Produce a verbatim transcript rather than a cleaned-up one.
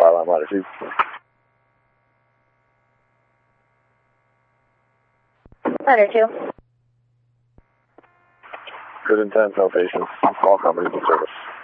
file on latitude. Letter two. Good intent, no patience. All companies in service.